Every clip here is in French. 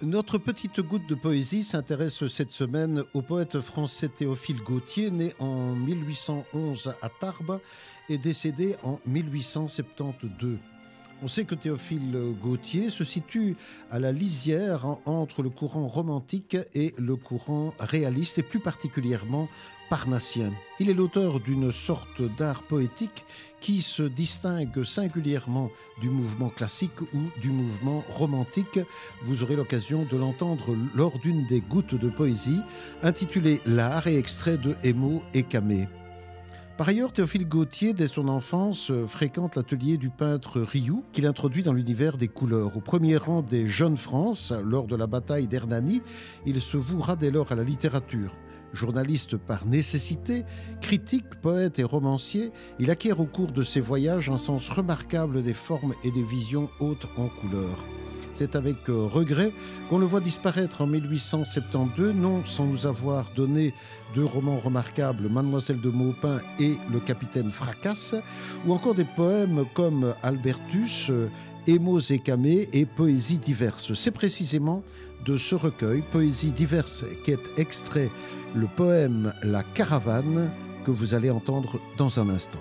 Notre petite goutte de poésie s'intéresse cette semaine au poète français Théophile Gautier, né en 1811 à Tarbes et décédé en 1872. On sait que Théophile Gautier se situe à la lisière entre le courant romantique et le courant réaliste, et plus particulièrement parnassien. Il est l'auteur d'une sorte d'art poétique qui se distingue singulièrement du mouvement classique ou du mouvement romantique. Vous aurez l'occasion de l'entendre lors d'une des gouttes de poésie, intitulée L'art et extrait de Émaux et Camée. Par ailleurs, Théophile Gautier, dès son enfance, fréquente l'atelier du peintre Rioux, qu'il introduit dans l'univers des couleurs. Au premier rang des Jeunes France, lors de la bataille d'Hernani, il se vouera dès lors à la littérature. Journaliste par nécessité, critique, poète et romancier, il acquiert au cours de ses voyages un sens remarquable des formes et des visions hautes en couleurs. C'est avec regret qu'on le voit disparaître en 1872, non sans nous avoir donné deux romans remarquables, Mademoiselle de Maupin et Le Capitaine Fracasse, ou encore des poèmes comme Albertus, Émaux et Camée et Poésies diverses. C'est précisément de ce recueil, Poésies diverses, qu'est extrait le poème La Caravane, que vous allez entendre dans un instant.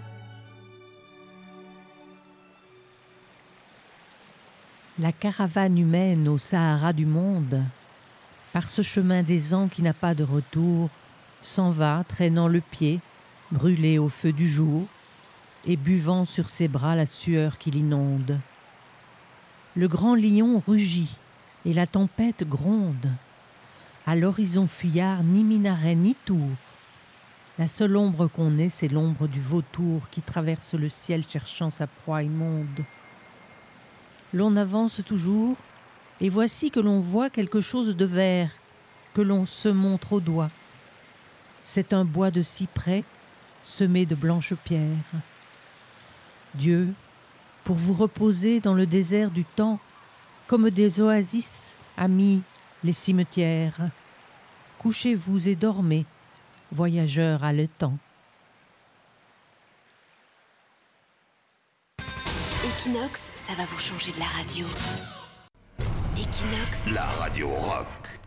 La caravane humaine au Sahara du monde, par ce chemin des ans qui n'a pas de retour, s'en va, traînant le pied, brûlé au feu du jour, et buvant sur ses bras la sueur qui l'inonde. Le grand lion rugit, et la tempête gronde. À l'horizon fuyard, ni minaret, ni tour. La seule ombre qu'on ait, c'est l'ombre du vautour qui traverse le ciel cherchant sa proie immonde. L'on avance toujours, et voici que l'on voit quelque chose de vert, que l'on se montre au doigt. C'est un bois de cyprès semé de blanches pierres. Dieu, pour vous reposer dans le désert du temps, comme des oasis, a mis les cimetières. Couchez-vous et dormez, voyageurs haletants. Equinox, ça va vous changer de la radio. Equinox, la radio rock.